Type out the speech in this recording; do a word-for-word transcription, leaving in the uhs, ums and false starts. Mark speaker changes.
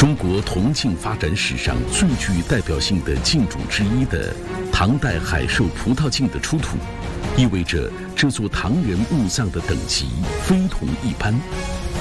Speaker 1: 中国铜镜发展史上最具代表性的镜主之一的唐代海寿葡萄镜的出土，意味着这座唐人墓葬的等级非同一般。